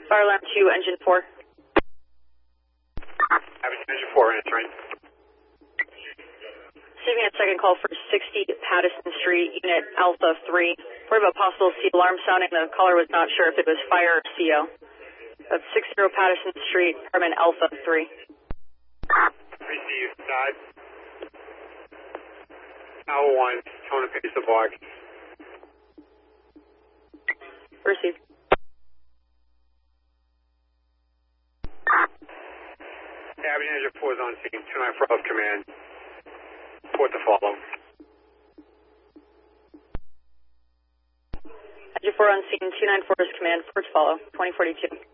Fire alarm 2, engine 4. Engine 4, answering. Receiving a second call for 60 Patterson Street, Unit Alpha 3. Worried about possible C alarm sounding. The caller was not sure if it was fire or CO. That's 60 Patterson Street, apartment Alpha 3. Received, side. Hour 1, tone and pace of block. Received. Avenue Engine 4 is on scene, 294 of command. Report to follow. Engine 4 on scene, 294 is command, report to follow, 2042.